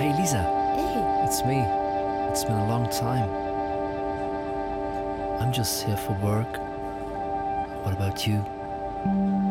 Hey Lisa, Hey, it's me. It's been a long time. I'm just here for work. What about you?